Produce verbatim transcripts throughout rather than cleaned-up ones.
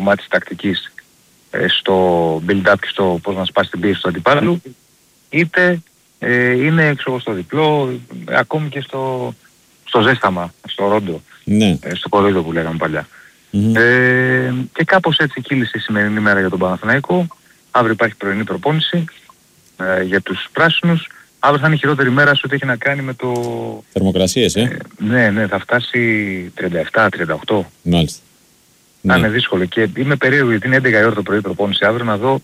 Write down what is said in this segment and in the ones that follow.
κομμάτι της τακτικής ε, στο build-up και στο πώς να σπάσει την πίεση του αντιπάλου, είτε ε, είναι ξέρω, στο διπλό, ε, ακόμη και στο, στο ζέσταμα, στο ρόντο, ναι. ε, στο κορίδο που λέγαμε παλιά. Mm-hmm. Ε, και κάπως έτσι κύλησε η σημερινή μέρα για τον Παναθηναϊκό. Αύριο υπάρχει πρωινή προπόνηση ε, για τους πράσινους. Αύριο θα είναι η χειρότερη μέρα σε ό,τι έχει να κάνει με το... Θερμοκρασίες, ε. ε ναι, ναι, θα φτάσει τριάντα επτά τριάντα οκτώ. Μάλιστα. Θα ναι. είναι δύσκολο και είμαι περίεργο γιατί είναι έντεκα η ώρα το πρωί προπόνηση αύριο να δω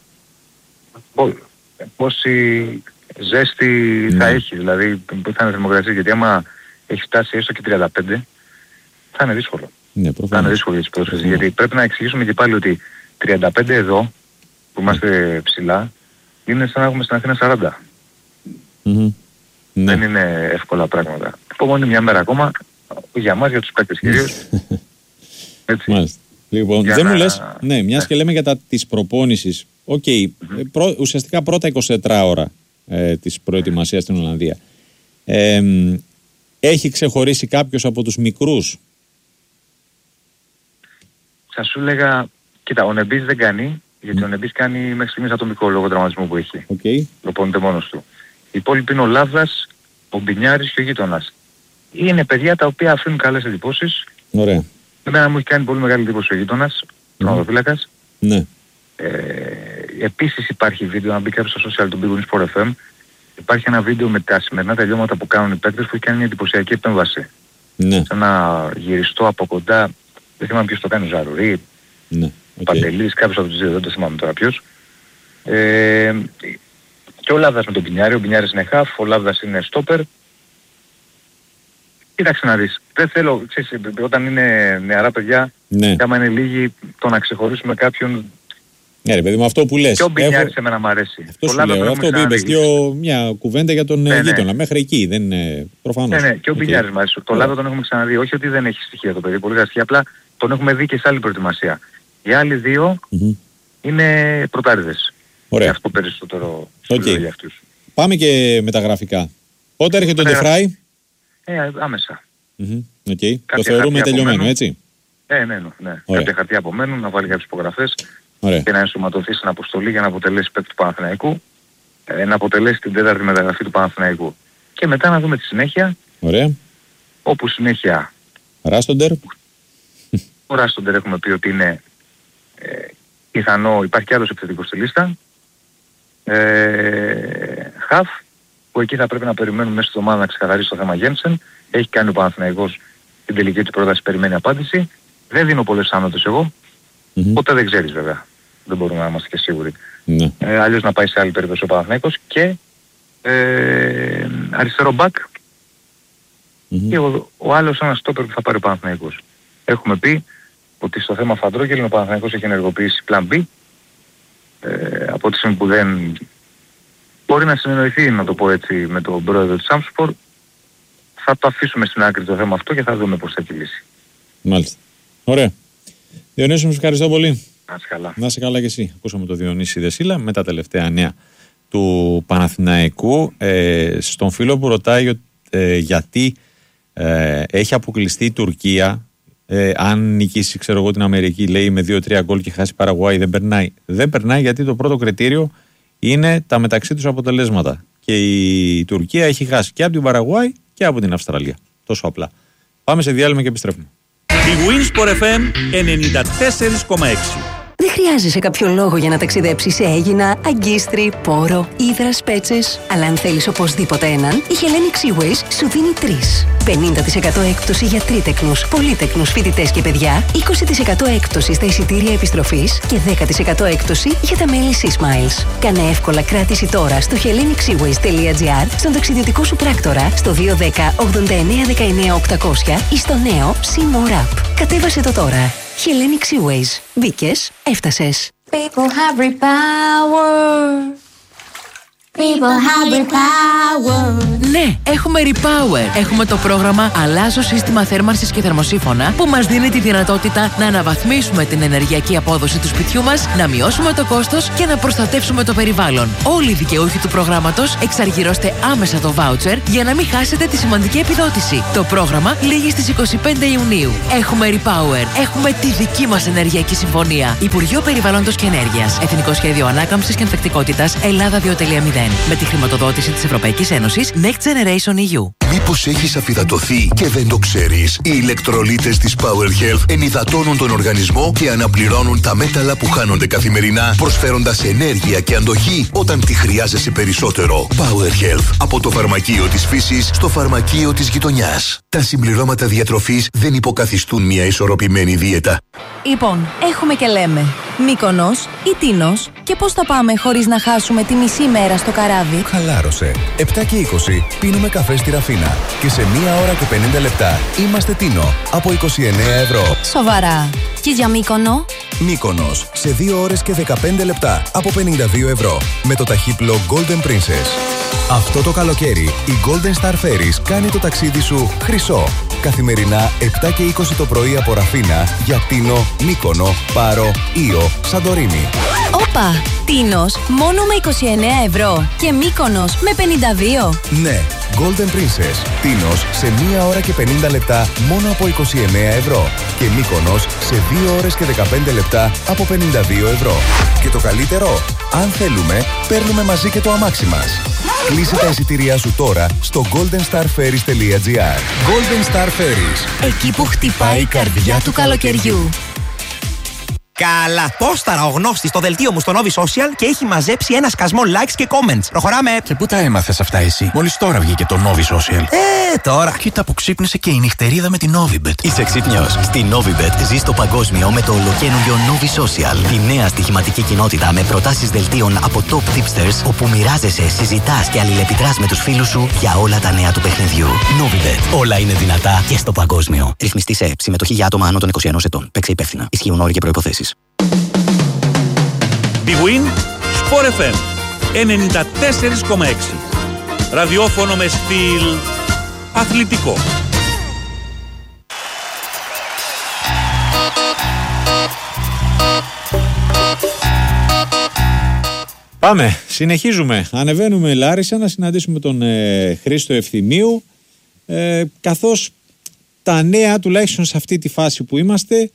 πόση ζέστη ναι. θα έχει. Δηλαδή που θα είναι η θερμοκρασία, γιατί άμα έχει φτάσει έστω και τριάντα πέντε θα είναι δύσκολο. Ναι, θα είναι δύσκολο για τις πρόσφασεις, γιατί πρέπει να εξηγήσουμε και πάλι ότι τριάντα πέντε εδώ που είμαστε ψηλά είναι σαν να έχουμε στην Αθήνα σαράντα. Mm-hmm. Δεν ναι. είναι εύκολα πράγματα. Επόμενη μια μέρα ακόμα για εμάς, για τους παίκτες κυρίως. Έτσι. Μάλιστα. Λοιπόν, για δεν να... μου λες, ναι, μιας και λέμε για τα της προπόνησης. Οκ, okay, mm-hmm. προ, ουσιαστικά πρώτα είκοσι τέσσερις ώρα ε, της προετοιμασίας στην Ολλανδία. Ε, έχει ξεχωρίσει κάποιος από τους μικρούς? Θα σου έλεγα, κοίτα, ο Νεμπής δεν κάνει, γιατί mm. ο Νεμπής κάνει μέχρι στιγμής ατομικό λόγω τραυματισμού που έχει. Okay. Προπονείται μόνος του. Οι υπόλοιποι είναι ο Λάβδας, ο Μπινιάρης και ο γείτονας. Είναι παιδιά τα οποία αφήνουν καλές εντυπώσεις. Ωραία. Εμένα μου έχει κάνει πολύ μεγάλη εντύπωση ο γείτονας, mm. τροματοφύλακας. Ναι. Ε, επίσης υπάρχει βίντεο, αν μπει κάποιος στο social του Big Win Sport εφ εμ, υπάρχει ένα βίντεο με τα σημερινά τελειώματα που κάνουν οι παίκτες που έχει κάνει μια εντυπωσιακή επέμβαση. Ναι. Σε ένα γυριστό από κοντά, δεν θυμάμαι ποιος το κάνει, Ζαρουρί, ναι. okay. Παντελής, κάποιος από τους δύο, δεν το θυμάμαι τώρα ποιος. Ε, και ο Λάβδας με τον Πινιάρη, ο Πινιάρης είναι half, ο Λάβδας είναι stopper. Κοίταξε να δεις, δεν θέλω, ξέρεις, όταν είναι νεαρά παιδιά, ναι. άμα είναι λίγοι, το να ξεχωρίσουμε κάποιον... Ναι ρε παιδί μου, αυτό που λες. Και ο Μπινιάρης έχω... σε μένα μου αρέσει. Αυτό σου λέω, αυτό που είπες και ο... μια κουβέντα για τον ναι, γείτονα, ναι. μέχρι εκεί, δεν είναι προφανώς. Ναι, ναι, και ο okay. Μπινιάρης μου αρέσει. Το Λάβδα τον έχουμε ξαναδεί, όχι ότι δεν έχει στοιχεία το παιδί, πολύ γραστική, απλά τον έχουμε δει και σε άλλη προετοιμασία. Οι άλλοι δύο mm-hmm. είναι πρωτάριδες. Ωραία. Και αυτό περισσότερο okay. για αυτούς. Πάμε και με τα γραφικά. Πότε έρχεται ο Ντεφράι? Ε, άμεσα. Mm-hmm. Okay. Το θεωρούμε τελειωμένο, έτσι. Ε, ναι, ναι, ναι. Κάποια χαρτιά απομένουν, να βάλει κάποιες υπογραφές. Ωραία. Και να ενσωματωθεί στην αποστολή για να αποτελέσει παίκτη του Παναθηναϊκού, ε, να αποτελέσει την τέταρτη μεταγραφή του Παναθηναϊκού. Και μετά να δούμε τη συνέχεια. Ωραία. Όπου συνέχεια... Ράστοντερ. Ο Ράστοντερ έχουμε πει ότι είναι ε, πιθανό, υπάρχει κι άλλος επιθετικός στη λίστα. Ε, Χαφ, που εκεί θα πρέπει να περιμένουμε μέσα στη εβδομάδα να ξεκαθαρίσει το θέμα Γένσεν. Έχει κάνει ο Παναθηναϊκός την τελική του πρόταση, περιμένει απάντηση. Δεν δίνω πολλές άνοτες εγώ. Mm-hmm. Ποτέ δεν ξέρεις βέβαια. Δεν μπορούμε να είμαστε και σίγουροι. Ναι. Ε, αλλιώς να πάει σε άλλη περίπτωση ο Παναθηναϊκός και ε, αριστερό μπακ mm-hmm. και ο, ο άλλος ένας στόπερ που θα πάρει ο Παναθηναϊκός. Έχουμε πει ότι στο θέμα Φαντρόκελ ο Παναθηναϊκός έχει ενεργοποιήσει πλάν B ε, από τη στιγμή που δεν μπορεί να συνεννοηθεί, να το πω έτσι, με τον πρόεδρο της Σάμσπορ. Θα το αφήσουμε στην άκρη το θέμα αυτό και θα δούμε πώς θα κυλήσει. Μάλιστα. Ωραία. Διονύση, μου ευχαριστώ πολύ. Να είσαι καλά. Να είσαι καλά και εσύ. Ακούσαμε το Διονύση Δεσίλα με τα τελευταία νέα του Παναθηναϊκού. Ε, στον φίλο που ρωτάει ε, γιατί ε, έχει αποκλειστεί η Τουρκία, ε, αν νικήσει ξέρω εγώ την Αμερική, λέει με δύο τρία γκολ και χάσει Παραγουάη, δεν περνάει. Δεν περνάει γιατί το πρώτο κριτήριο είναι τα μεταξύ τους αποτελέσματα. Και η Τουρκία έχει χάσει και από την Παραγουάη και από την Αυστραλία. Τόσο απλά. Πάμε σε διάλειμμα και επιστρέφουμε. Η Winsport εφ εμ ενενήντα τέσσερα κόμμα έξι. Δεν χρειάζεσαι κάποιο λόγο για να ταξιδέψεις σε Αίγινα, Αγκίστρι, Πόρο, Ύδρας, Πέτσες. Αλλά αν θέλεις οπωσδήποτε έναν, η Hellenic Seaways σου δίνει τρεις. πενήντα τοις εκατό έκπτωση για τρίτεκνους, πολύτεκνους φοιτητές και παιδιά, είκοσι τοις εκατό έκπτωση στα εισιτήρια επιστροφής και δέκα τοις εκατό έκπτωση για τα μέλη Seasmiles. Κάνε εύκολα κράτηση τώρα στο hellenic seaways τελεία gr, στον ταξιδιωτικό σου πράκτορα, στο δύο ένα μηδέν ογδόντα εννέα δεκαεννέα οκτακόσια ή στο νέο Seamore App. Κατέβασε το τώρα. Hellenic People have repower. Ναι, έχουμε Repower. Έχουμε το πρόγραμμα Αλλάζω σύστημα θέρμανσης και θερμοσύφωνα που μας δίνει τη δυνατότητα να αναβαθμίσουμε την ενεργειακή απόδοση του σπιτιού μας, να μειώσουμε το κόστος και να προστατεύσουμε το περιβάλλον. Όλοι οι δικαιούχοι του προγράμματος εξαργυρώστε άμεσα το voucher για να μην χάσετε τη σημαντική επιδότηση. Το πρόγραμμα λήγει στις είκοσι πέντε Ιουνίου. Έχουμε Repower. Έχουμε τη δική μας ενεργειακή συμφωνία. Υπουργείο Περιβάλλοντος και Ενέργειας. Εθνικό Σχέδιο Ανάκαμψης και Ανθεκτικότητας Ελλάδα δύο κόμμα μηδέν. Με τη χρηματοδότηση της Ευρωπαϊκής Ένωσης Next Generation ι γιου. Μήπως έχεις αφυδατωθεί και δεν το ξέρεις? Οι ηλεκτρολίτες της Power Health ενυδατώνουν τον οργανισμό και αναπληρώνουν τα μέταλλα που χάνονται καθημερινά, προσφέροντας ενέργεια και αντοχή όταν τη χρειάζεσαι περισσότερο. Power Health. Από το φαρμακείο της φύσης στο φαρμακείο της γειτονιάς. Τα συμπληρώματα διατροφής δεν υποκαθιστούν μια ισορροπημένη δίαιτα. Λοιπόν, έχουμε και λέμε Μύκονος ή Τίνος, και πώς θα πάμε χωρίς να χάσουμε τη μισή μέρα στο καράβι? Χαλάρωσε. επτά και είκοσι πίνουμε καφέ στη Ραφίνα και σε μία ώρα και πενήντα λεπτά είμαστε Τίνο από είκοσι εννέα ευρώ. Σοβαρά. Και για Μύκονο? Μύκονος σε δύο ώρες και δεκαπέντε λεπτά από πενήντα δύο ευρώ με το ταχύπλο Golden Princess. Αυτό το καλοκαίρι η Golden Star Ferries κάνει το ταξίδι σου χρυσό. Καθημερινά επτά και είκοσι το πρωί από Ραφίνα για Τίνο, Μύκονο, Πάρο, Ήο, Σαντορίνη. Όπα! Τίνος μόνο με είκοσι εννέα ευρώ και Μύκονος με πενήντα δύο. Ναι, Golden Princess. Τίνος σε μία ώρα και πενήντα λεπτά μόνο από είκοσι εννέα ευρώ και Μύκονος σε δύο ώρες και δεκαπέντε λεπτά από πενήντα δύο ευρώ. Και το καλύτερο, αν θέλουμε, παίρνουμε μαζί και το αμάξι μας. Κλείσε τα εισιτήριά σου τώρα στο golden star ferries τελεία gr. Golden Star Ferries. Εκεί που χτυπάει η καρδιά του καλοκαιριού. Καλά. Πόσταρα ο γνώστης στο δελτίο μου στο Novi Social και έχει μαζέψει ένα σκασμό likes και comments. Προχωράμε. Και πού τα έμαθες αυτά εσύ? Μόλις τώρα βγήκε το Novi Social. Ε, τώρα. Κοίτα που ξύπνησε και η νυχτερίδα με την Novibet. Είσαι ξύπνιος? Στη Novibet ζεις το παγκόσμιο με το ολοκαίνουργιο Novi Social. Τη νέα στοιχηματική κοινότητα με προτάσεις δελτίων από top tipsters, όπου μοιράζεσαι, συζητάς και αλληλεπιδράς με τους φίλους σου για όλα τα νέα του παιχνιδιού. Novibet. Όλα είναι δυνατά και στο παγκόσμιο. Ρυθμιστή σε συμμετοχή για άτομα άνω των είκοσι ενός ετών. Παίξε υπεύθυνα. Ισχύουν όροι και προϋποθέσεις. Big Win Sport εφ εμ ενενήντα τέσσερα κόμμα έξι. Ραδιόφωνο με στυλ αθλητικό. Πάμε, συνεχίζουμε. Ανεβαίνουμε Λάρισα να συναντήσουμε τον ε, Χρήστο Ευθυμίου, ε, καθώς τα νέα, τουλάχιστον σε αυτή τη φάση που είμαστε,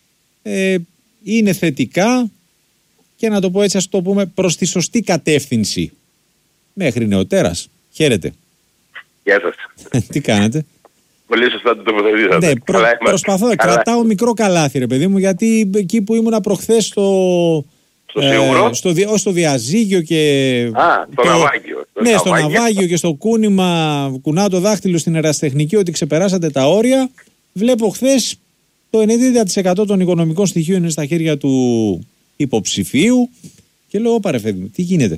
ε, είναι θετικά και να το πω έτσι, ας το πούμε, προς τη σωστή κατεύθυνση. Μέχρι νεοτέρας. Χαίρετε. Γεια σας. Τι κάνετε? Πολύ σωστά το τοποθετήσατε. Ναι, προ, προσπαθώ, καλά. Κρατάω μικρό καλάθι ρε παιδί μου, γιατί εκεί που ήμουνα προχθές στο, στο, ε, στο, δι, στο διαζύγιο και... Α, στο και, ναυάγιο. Ναι, στο ναυάγιο και στο κούνημα, κουνάω το δάχτυλο στην ερασιτεχνική ότι ξεπεράσατε τα όρια. Βλέπω χθες το ενενήντα τοις εκατό των οικονομικών στοιχείων είναι στα χέρια του υποψηφίου και λέω, πάρε φεύγει μου, τι γίνεται?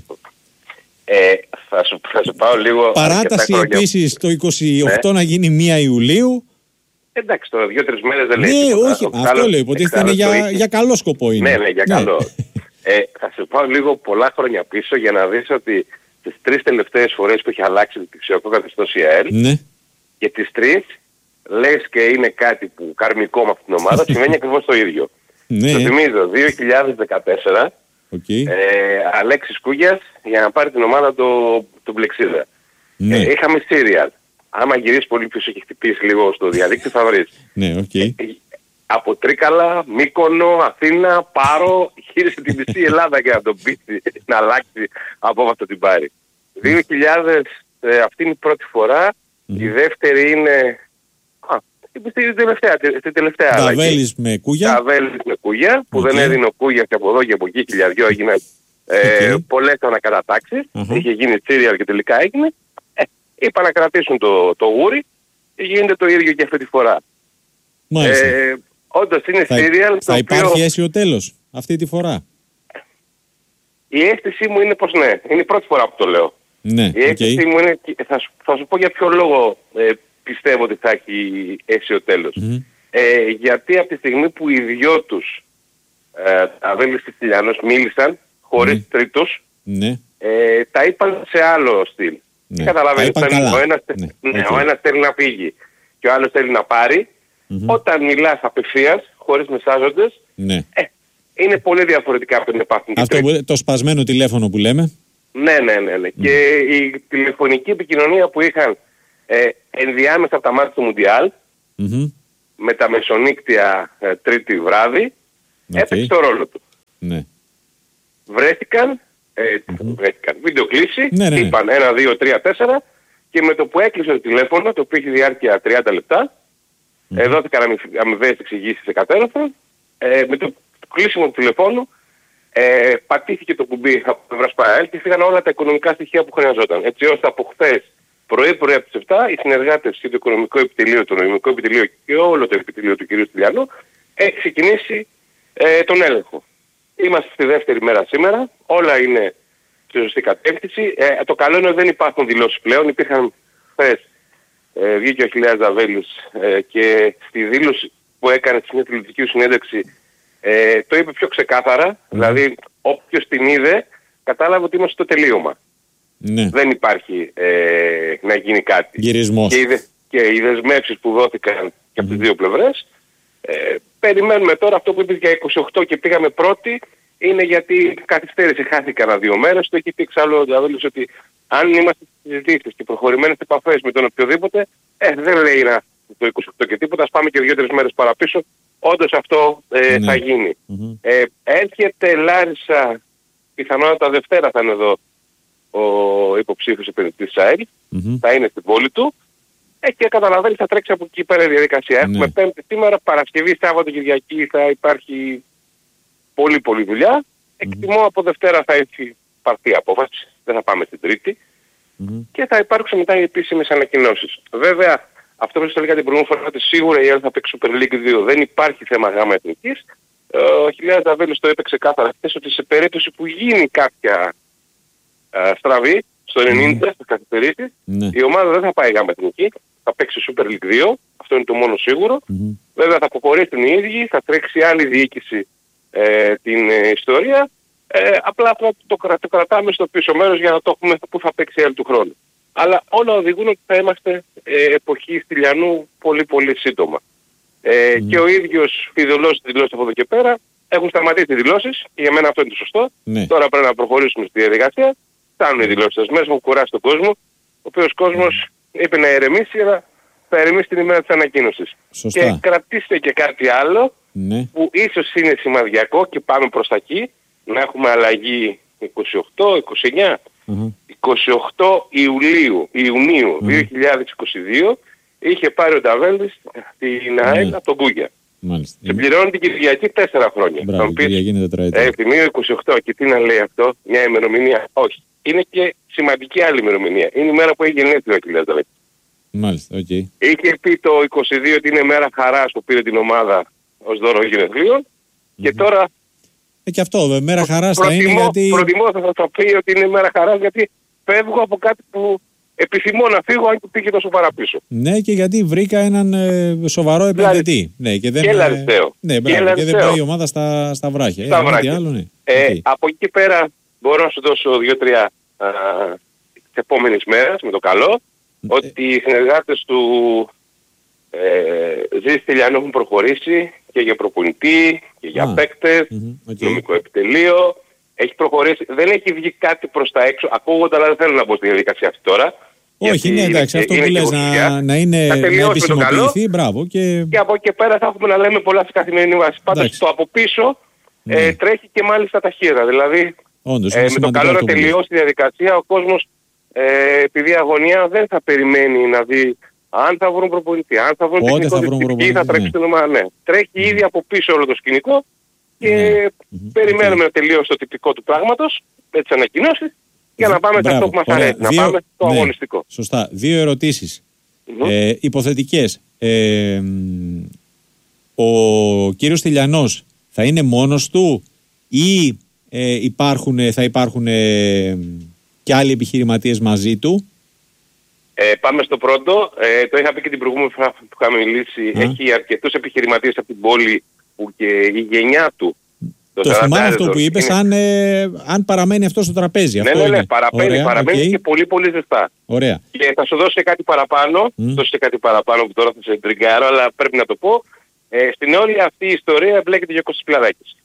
Ε, θα, σου, θα σου πάω λίγο... Παράταση επίσης το είκοσι οκτώ ναι. να γίνει πρώτη Ιουλίου. Εντάξει, τώρα δύο-τρεις μέρες δεν λέει ναι, τίποτα. όχι, αυτό άλλο, λέω, υποτίθεται είναι για, για καλό σκοπό είναι. Ναι, ναι, για καλό. ε, θα σου πάω λίγο πολλά χρόνια πίσω για να δεις ότι τις τρεις τελευταίες φορές που έχει αλλάξει το δεξιωτικό καθεστώς η ΑΕΛ ναι. και τις τρεις λες και είναι κάτι που καρμικό με αυτήν την ομάδα, σημαίνει ακριβώς το ίδιο. Ναι. Το θυμίζω, δύο χιλιάδες δεκατέσσερα, okay. ε, Αλέξης Κούγιας για να πάρει την ομάδα του το Μπλεξίδα. Ναι. Ε, είχαμε σύριαλ. Άμα γυρίσεις πολύ πίσω και χτυπήσεις λίγο στο διαδίκτυο θα βρεις. Ναι, okay. ε, από Τρίκαλα, Μύκονο, Αθήνα, Πάρο, γύρισε την μισή Ελλάδα για να τον πείσει να αλλάξει από αυτό την πάρει. δύο χιλιάδες, ε, αυτή είναι η πρώτη φορά, mm. η δεύτερη είναι... Στην τελευταία, στη τελευταία αλλαγή. Ταβέλης με Κούγια. Ταβέλης με Κούγια, που okay. δεν έδινε ο Κούγια και από εδώ και από εκεί χιλιαδιό έγιναν ε, okay. πολλές ανακατατάξεις. Uh-huh. Είχε γίνει σύριαλ και τελικά έγινε. Ε, είπα να κρατήσουν το, το γούρι και γίνεται το ίδιο και αυτή τη φορά. Μάλιστα. Ε, όντως είναι θα, σύριαλ. Θα υπάρχει οποίο... αίσιο τέλος αυτή τη φορά? Η αίσθησή μου είναι πως ναι. Είναι η πρώτη φορά που το λέω. Ναι, η αίσθησή okay. μου είναι, θα σου, θα σου πω για ποιο λόγο ε, πιστεύω ότι θα έχει αίσιο τέλος. Mm-hmm. Ε, γιατί από τη στιγμή που οι δυο τους, ε, Αβέλης και Στυλιανός, μίλησαν χωρίς mm. τρίτους, mm. ε, τα είπαν σε άλλο στυλ. Ναι. Καταλαβαίνεις, Τα είπαν ο ένας, ναι. ναι, Okay. ο ένας θέλει να φύγει και ο άλλος θέλει να πάρει. Mm-hmm. Όταν μιλάς απευθείας, χωρίς μεσάζοντες, ναι. ε, είναι πολύ διαφορετικά από την επαφή. Αυτό που, το σπασμένο τηλέφωνο που λέμε. Ναι, ναι, ναι. ναι. Mm. Και η τηλεφωνική επικοινωνία που είχαν ε, ενδιάμεσα από τα μάτια του Μουντιάλ, mm-hmm. με τα μεσονύκτια ε, τρίτη βράδυ, okay. έπαιξε το ρόλο του. Ναι. Βρέθηκαν, ε, mm-hmm. βρέθηκαν, βίντεο κλήση, ναι, ναι, ναι. είπαν ένα, δύο, τρία, τέσσερα και με το που έκλεισε το τηλέφωνο, το οποίο είχε διάρκεια τριάντα λεπτά, mm-hmm. ε, δόθηκαν αμοιβαίες εξηγήσεις εκατέρωθεν, ε, με το κλείσιμο του τηλεφώνου ε, πατήθηκε το κουμπί από το Βρασπαέλ και φύγαν όλα τα οικονομικά στοιχεία που χρειαζόταν. Έτσι ώστε από χθες πρωί-πρωί από τις επτά οι συνεργάτες και το οικονομικό επιτελείο, το νομικό επιτελείο και όλο το επιτελείο του κ. Στυλιανού έχει ξεκινήσει ε, τον έλεγχο. Είμαστε στη δεύτερη μέρα σήμερα, όλα είναι στη σωστή κατεύθυνση. Ε, το καλό είναι ότι δεν υπάρχουν δηλώσεις πλέον. Υπήρχαν χθες, ε, βγήκε ο Αχιλλέας Δαβέλης ε, και στη δήλωση που έκανε στη μια τηλεοπτική συνέντευξη ε, το είπε πιο ξεκάθαρα, mm. δηλαδή όποιος την είδε κατάλαβε ότι είμαστε στο τελείωμα. Ναι. Δεν υπάρχει ε, να γίνει κάτι. Γυρισμός. Και οι, δε, και οι δεσμεύσεις που δόθηκαν και από mm. τις δύο πλευρές, ε, περιμένουμε τώρα αυτό που είπε για είκοσι οκτώ και πήγαμε πρώτοι, είναι γιατί καθυστέρησε, χάθηκα ένα δύο μέρες. Το έχει πει εξάλλου ο Νταβέλης ότι αν είμαστε στις συζητήσεις και προχωρημένες επαφές με τον οποιοδήποτε, ε, δεν λέει να το είκοσι οκτώ και τίποτα, ας πάμε και δύο-τρεις μέρες παραπίσω. Όντως αυτό ε, ναι. θα γίνει. Mm-hmm. Ε, έρχεται Λάρισα, πιθανότατα Δευτέρα θα είναι εδώ ο υποψήφιος επενδυτής της ΑΕΛ, mm-hmm. θα είναι στην πόλη του ε, και καταλαβαίνει θα τρέξει από εκεί πέρα η διαδικασία. Mm-hmm. Έχουμε Πέμπτη σήμερα, Παρασκευή, Σάββατο, Κυριακή θα υπάρχει πολύ πολύ δουλειά. Mm-hmm. Εκτιμώ από Δευτέρα θα έχει πάρθει απόφαση, δεν θα πάμε στην Τρίτη mm-hmm. και θα υπάρξουν μετά οι επίσημες ανακοινώσεις. Βέβαια, αυτό που σας έλεγα την προηγούμενη φορά ότι σίγουρα η ΑΕΛ θα παίξει Super League δύο. Δεν υπάρχει θέμα γάμα εθνικής. Ο Αχιλλέας Δαβέλης το είπε ξεκάθαρα χθες ότι σε περίπτωση που γίνει κάποια α, στραβή στο ενενήντα, mm. στις καθυστερήσεις, mm. η ομάδα δεν θα πάει γάμα εθνική. Θα παίξει Super League δύο. Αυτό είναι το μόνο σίγουρο. Mm. Βέβαια θα αποχωρήσουν οι ίδιοι, θα τρέξει άλλη διοίκηση ε, την ε, ιστορία. Ε, απλά αυτό το, το, το κρατάμε στο πίσω μέρος για να το έχουμε που θα παίξει η ΑΕΛ του χρόνου. Αλλά όλα οδηγούν ότι θα είμαστε ε, εποχή Στυλιανού πολύ πολύ σύντομα. Ε, mm. Και ο ίδιος φιδωλός δηλώσει από εδώ και πέρα έχουν σταματήσει τις δηλώσεις και για μένα αυτό είναι το σωστό. Mm. Τώρα πρέπει να προχωρήσουμε στη διαδικασία. Φτάνουν οι δηλώσεις σας μέρες, έχουν κουράσει τον κόσμο, ο οποίος κόσμος mm. είπε να ηρεμήσει, αλλά θα ηρεμήσει την ημέρα της ανακοίνωσης. Σωστά. Και κρατήστε και κάτι άλλο mm. που ίσως είναι σημαδιακό και πάμε προς τα εκεί, να έχουμε αλλαγή είκοσι οκτώ είκοσι εννιά. Mm-hmm. είκοσι οκτώ Ιουλίου, Ιουνίου mm. δύο χιλιάδες είκοσι δύο είχε πάρει ο Νταβέλης την ΑΕΛ από τον Κούγια. Μάλιστα. Συμπληρώνει την Κυριακή τέσσερα χρόνια. Μπράβο, Κυριακή είναι τετραετία. Ε, Θυμίο είκοσι οκτώ και τι να λέει αυτό, μια ημερομηνία. Όχι. Είναι και σημαντική άλλη ημερομηνία. Είναι η μέρα που έχει γεννήθει ο Αχιλλέας Δαβέλης. Μάλιστα, οκ. Okay. Είχε πει το είκοσι δύο ότι είναι μέρα χαράς που πήρε την ομάδα ως δώρο γενεθλίων mm-hmm. και τώρα Ε, και αυτό, μέρα χαράς θα είναι γιατί... Προτιμώ θα το πει ότι είναι μέρα χαράς γιατί φεύγω από κάτι που επιθυμώ να φύγω αν και πήγε τόσο παραπίσω. Ναι, και γιατί βρήκα έναν ε, σοβαρό επενδυτή. Ναι, και δεν, και Λαριστέο. Ναι, μπράβο, και, και δεν πάει η ομάδα στα, στα βράχια. Στα ε, βράχια. Άλλο, ναι. ε, okay. Από εκεί πέρα μπορώ να σου δώσω δύο-τρία τις επόμενες μέρες με το καλό ε, ότι οι συνεργάτες του ε, Ζή Στυλιανού έχουν προχωρήσει και για προπονητή και για ah. παίκτες, mm-hmm. okay. νομικό επιτελείο. Έχει προχωρήσει, δεν έχει βγει κάτι προς τα έξω, ακούγονται αλλά δεν θέλω να μπω στη διαδικασία αυτή τώρα. Όχι, ναι, εντάξει, αυτό που λες να, να είναι να επισημοποιηθεί, μπράβο. Και... και από εκεί πέρα θα έχουμε να λέμε πολλά σε καθημερινή βάση. Πάντως το από πίσω ναι. ε, τρέχει και μάλιστα ταχύρα. Δηλαδή Όντως, ε, με το καλό να τελειώσει η διαδικασία, ο κόσμος ε, επειδή αγωνία δεν θα περιμένει να δει αν θα βρουν προπονητή, αν θα βρουν τεχνικό διευθυντή, θα τρέξει την ομάδα. Ναι. Τρέχει mm. ήδη από πίσω όλο το σκηνικό και mm. περιμένουμε okay. να τελειώσει το τυπικό του πράγματος με τις ανακοινώσεις για να πάμε σε αυτό που μας αρέσει, να πάμε στο ναι. αγωνιστικό. Σωστά. Δύο ερωτήσεις. Mm-hmm. Ε, υποθετικές. Ε, ο κύριος Στυλιανός θα είναι μόνος του ή ε, υπάρχουν, θα υπάρχουν ε, και άλλοι επιχειρηματίες μαζί του? Ε, πάμε στο πρώτο. Ε, το είχα πει και την προηγούμενη φορά που είχαμε μιλήσει. Mm. Έχει αρκετούς επιχειρηματίες από την πόλη που και η γενιά του Το, το θυμάμαι αυτό που είπες, αν, ε, αν παραμένει αυτό στο τραπέζι. Ναι, αυτό ναι, ναι, είναι. παραμένει, Ωραία, παραμένει okay. και πολύ πολύ ζεστά. Ωραία. Και θα σου δώσω και κάτι παραπάνω, mm. δώσω και κάτι παραπάνω που τώρα θα σε τριγκάρω, αλλά πρέπει να το πω. Ε, στην όλη αυτή η ιστορία εμπλέκεται και ο Κώστας Πιλαδάκης.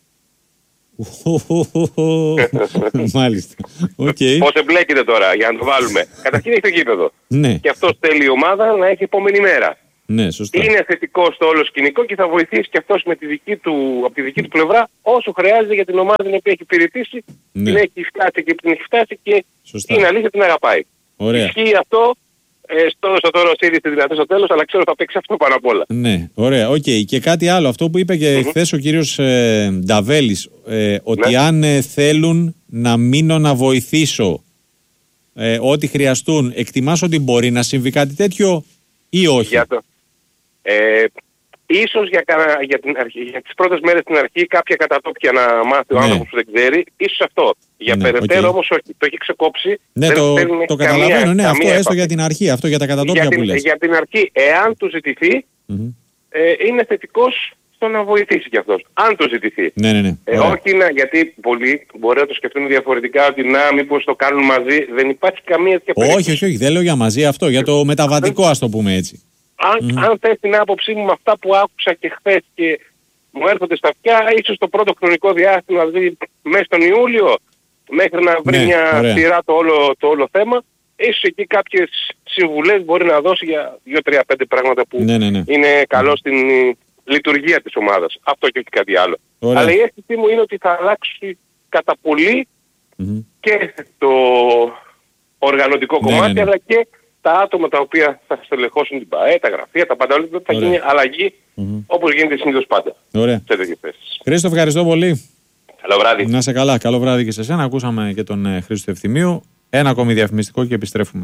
Μάλιστα. Okay. Πώς εμπλέκεται τώρα, για να το βάλουμε. Καταρχήν έχει το γήπεδο. Ναι. Και αυτός θέλει η ομάδα να έχει επόμενη μέρα. Ναι, σωστά. Είναι θετικό στο όλο σκηνικό και θα βοηθήσει και αυτός με τη δική του, από τη δική του πλευρά όσο χρειάζεται για την ομάδα την οποία έχει υπηρετήσει, ναι. την έχει φτάσει και την έχει φτάσει και σωστά. Είναι αλήθεια την αγαπάει. Ωραία. Ισχύει αυτό. Ε, στο στο τώρα ο Σίδης τη δυνατή στο τέλος, αλλά ξέρω θα παίξει αυτό πάνω απ' όλα. Ναι, ωραία, οκ. Okay. Και κάτι άλλο, αυτό που είπε και mm-hmm. χθες ο κύριος ε, Νταβέλης, ε, ότι ναι. αν ε, θέλουν να μείνω να βοηθήσω ε, ό,τι χρειαστούν, εκτιμάς ότι μπορεί να συμβεί κάτι τέτοιο ή όχι? Για το, ε, ίσως για, για, την αρχή, για τις πρώτες μέρες στην αρχή κάποια κατατόπια να μάθει ο ναι. άνθρωπος που δεν ξέρει, ίσως αυτό. Για ναι, περαιτέρω okay. όμως όχι. Το έχει ξεκόψει. Ναι, δεν το, το, το καταλαβαίνω. καμία, ναι, καμία αυτό έστω έστω για την αρχή, αυτό για τα κατατόπια για που την, λες. Για την αρχή, εάν του ζητηθεί, mm-hmm. ε, είναι θετικός στο να βοηθήσει κι αυτός. Αν το ζητηθεί. Ναι, ναι, ναι. Ε, όχι να, γιατί πολλοί μπορεί να το σκεφτούν διαφορετικά, ότι να, μήπως το κάνουν μαζί. Δεν υπάρχει καμία τέτοια περίπτωση. Όχι, όχι, όχι. Δεν λέω για μαζί αυτό. Για το μεταβατικό, ας το πούμε έτσι. Αν, mm-hmm. αν θες την άποψή μου με αυτά που άκουσα και χθες και μου έρχονται στα αυτιά, ίσως το πρώτο χρονικό διάστημα, δηλαδή μέσα στον Ιούλιο, μέχρι να βρει ναι, μια ωραία. σειρά το όλο, το όλο θέμα, ίσως εκεί κάποιες συμβουλές μπορεί να δώσει για δύο τρία πέντε πράγματα που ναι, ναι, ναι. είναι καλό mm-hmm. στην λειτουργία της ομάδας. Αυτό και όχι κάτι άλλο. Ωραία. Αλλά η αίσθησή μου είναι ότι θα αλλάξει κατά πολύ mm-hmm. και το οργανωτικό ναι, κομμάτι, ναι, ναι. αλλά και τα άτομα τα οποία θα στελεχώσουν την ΠΑΕ, τα γραφεία, τα πάντα, θα Ωραία. γίνει αλλαγή mm-hmm. όπως γίνεται συνήθως πάντα. Ωραία. Σε τέτοιες θέσεις. Χρήστο, ευχαριστώ πολύ. Καλό βράδυ. Να είσαι καλά. Καλό βράδυ και σε εσένα. Ακούσαμε και τον ε, Χρήστο Ευθυμίου. Ένα ακόμη διαφημιστικό και επιστρέφουμε.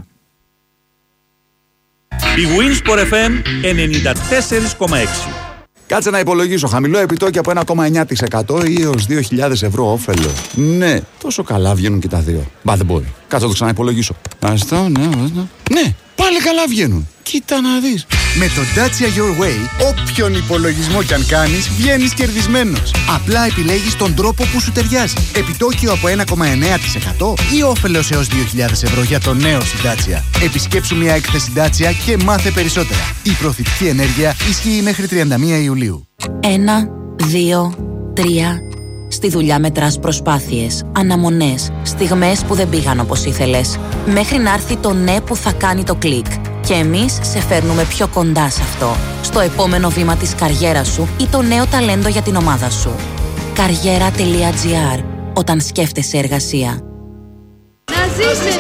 Η Winsport εφ εμ ενενήντα τέσσερα κόμμα έξι. Κάτσε να υπολογίσω. Χαμηλό επιτόκιο από ένα κόμμα εννιά τοις εκατό ή έως δύο χιλιάδες ευρώ όφελο. Ναι, τόσο καλά βγαίνουν και τα δύο. Μπα, δεν μπορεί. Κάτσε να το ξαναυπολογίσω. Αυτό, ναι, ναι. Ναι, πάλι καλά βγαίνουν. Κοίτα να δεις. Με το Dacia Your Way, όποιον υπολογισμό κι αν κάνεις, βγαίνεις κερδισμένος. Απλά επιλέγεις τον τρόπο που σου ταιριάζει. Επιτόκιο από ένα κόμμα εννιά τοις εκατό ή όφελος έως δύο χιλιάδες ευρώ για το νέο σου Dacia. Επισκέψου μια έκθεση Dacia και μάθε περισσότερα. Η προωθητική ενέργεια ισχύει μέχρι τριάντα μία Ιουλίου. Ένα, δύο, τρία. Στη δουλειά μετράς προσπάθειες, αναμονές, στιγμές που δεν πήγαν όπως ήθελες. Μέχρι να έρθει το ναι που θα κάνει το κλικ. Και εμείς σε φέρνουμε πιο κοντά σε αυτό. Στο επόμενο βήμα της καριέρας σου ή το νέο ταλέντο για την ομάδα σου. Καριέρα τελεία τζι άρ. Όταν σκέφτεσαι εργασία. Να ζήσετε!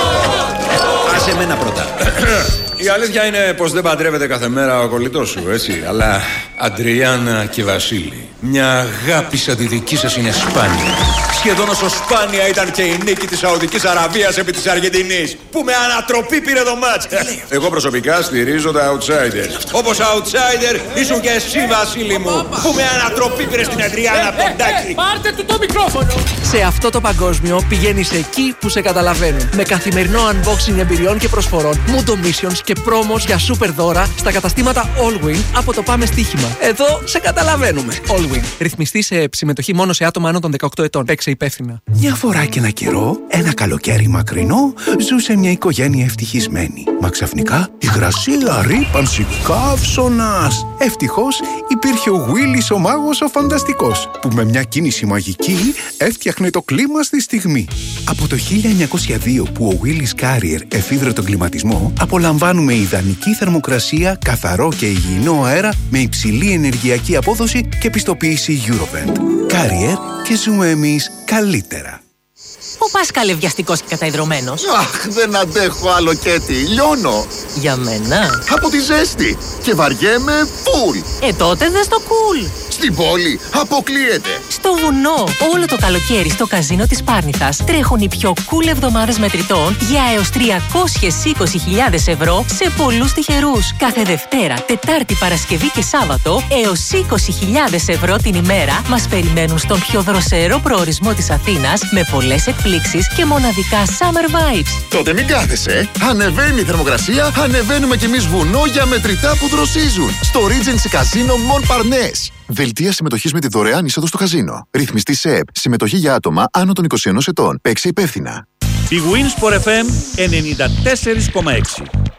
Άσε εμένα πρώτα. Η αλήθεια είναι πως δεν παντρεύεται κάθε μέρα ο κολλητός σου, έτσι. Αλλά Αντριάννα και Βασίλη, μια αγάπη σαν τη δική σας είναι σπάνια. Σχεδόν όσο σπάνια ήταν και η νίκη της Σαουδικής Αραβίας επί της Αργεντινής, που με ανατροπή πήρε το μάτς. Εγώ προσωπικά στηρίζω τα outsiders. Όπως outsider ήσουν και εσύ, Βασίλη μου, που με ανατροπή πήρε στην Αντριάννα από τον Τάκη. Πάρτε του το μικρόφωνο! Σε αυτό το παγκόσμιο πηγαίνεις εκεί που σε καταλαβαίνουν. Με καθημερινό unboxing εμπειριών και προσφορών, Mundo Missions και πρόμος για super δώρα στα καταστήματα Allwin από το Πάμε Στοίχημα. Εδώ σε καταλαβαίνουμε. Allwin. Ρυθμιστή σε συμμετοχή μόνο σε άτομα άνω των δεκαοκτώ ετών. Παίξε υπεύθυνα. Μια φορά και ένα καιρό, ένα καλοκαίρι μακρινό, ζούσε μια οικογένεια ευτυχισμένη. Μα ξαφνικά υγρασία, ρύπανση, καύσωνας. Ευτυχώς υπήρχε ο Willis ο μάγος ο φανταστικός, που με μια κίνηση μαγική έφτιαχνε το κλίμα στη στιγμή. Από το χίλια εννιακόσια δύο που ο Willis Carrier εφήβρε τον κλιματισμό, απολαμβάνουμε ιδανική θερμοκρασία, καθαρό και υγιεινό αέρα με υψηλή ενεργειακή απόδοση και πιστοποίηση Eurovent. Carrier και ζούμε εμείς καλύτερα. Πού πας καλευδιαστικός και καταϊδρωμένος? Αχ, δεν αντέχω άλλο Κέτι, λιώνω. Για μένα? Από τη ζέστη και βαριέμαι φουλ. Ε, τότε δες το κουλ. Στην πόλη αποκλείεται. Στο βουνό, όλο το καλοκαίρι στο καζίνο της Πάρνηθας τρέχουν οι πιο cool εβδομάδες μετρητών για έως τριακόσιες είκοσι χιλιάδες ευρώ σε πολλούς τυχερούς. Κάθε Δευτέρα, Τετάρτη, Παρασκευή και Σάββατο έως είκοσι χιλιάδες ευρώ την ημέρα μας περιμένουν στον πιο δροσερό προορισμό της Αθήνας με πολλές εκπλήξεις και μοναδικά summer vibes. Τότε μην κάθεσαι. Ανεβαίνει η θερμοκρασία, ανεβαίνουμε κι εμείς βουνό για μετρητά που δροσίζουν. Στο Regency Casino Montparnasse. Δελτία συμμετοχής με τη δωρεάν είσοδο στο καζίνο. Ρυθμιστή ΣΕΕΠ. Συμμετοχή για άτομα άνω των είκοσι ενός ετών. Παίξε υπεύθυνα. Η Winsport εφ εμ ενενήντα τέσσερα κόμμα έξι.